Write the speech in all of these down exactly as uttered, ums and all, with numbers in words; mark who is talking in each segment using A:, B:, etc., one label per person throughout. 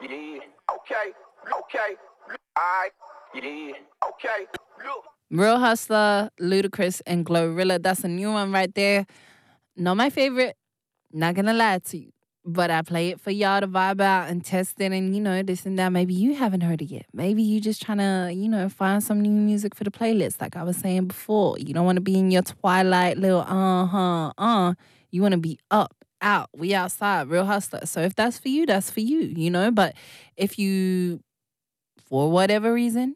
A: Yeah. Okay. Okay. I. Yeah. Okay. Look.
B: Real Hustler, Ludacris, and Glorilla. That's a new one right there. Not my favorite. Not gonna lie to you. But I play it for y'all to vibe out and test it and, you know, this and that. Maybe you haven't heard it yet. Maybe you just trying to, you know, find some new music for the playlist, like I was saying before. You don't want to be in your twilight little uh-huh, uh. You want to be up, out. We outside, Real Hustler. So if that's for you, that's for you, you know? But if you, for whatever reason,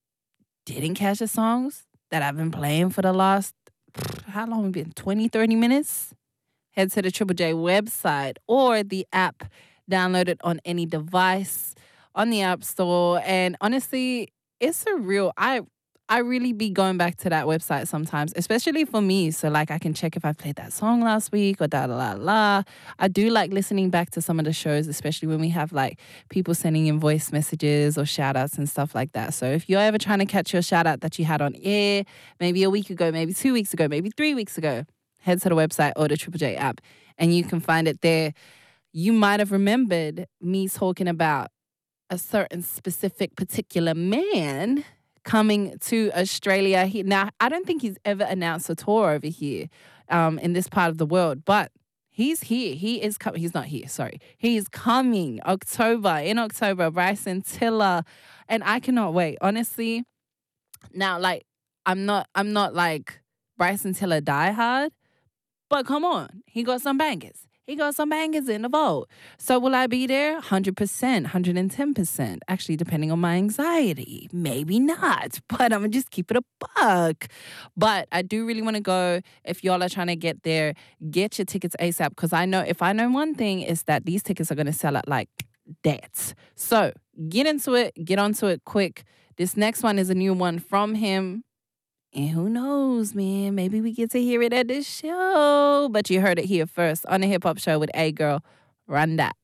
B: didn't catch the songs that I've been playing for the last, how long have it been, twenty, thirty minutes? Head to the Triple J website or the app. Download it on any device on the App Store. And honestly, it's a real, I I really be going back to that website sometimes, especially for me. So like I can check if I played that song last week or da da la la. I do like listening back to some of the shows, especially when we have like people sending in voice messages or shout outs and stuff like that. So if you're ever trying to catch your shout out that you had on air, maybe a week ago, maybe two weeks ago, maybe three weeks ago, head to the website or the Triple J app and you can find it there. You might have remembered me talking about a certain specific particular man coming to Australia. He, now, I don't think he's ever announced a tour over here um, in this part of the world, but he's here. He is coming. He's not here, sorry. He is coming October, in October, Bryson Tiller. And I cannot wait, honestly. Now, like, I'm not, I'm not like Bryson Tiller diehard, but come on, he got some bangers. He got some bangers in the vault. So will I be there? one hundred percent, one hundred ten percent. Actually, depending on my anxiety. Maybe not, but I'm going to just keep it a buck. But I do really want to go. If y'all are trying to get there, get your tickets ASAP. Because I know, if I know one thing, is that these tickets are going to sell out like that. So get into it. Get onto it quick. This next one is a new one from him. And who knows, man? Maybe we get to hear it at this show. But you heard it here first on the Hip Hop Show with A Girl. Run that.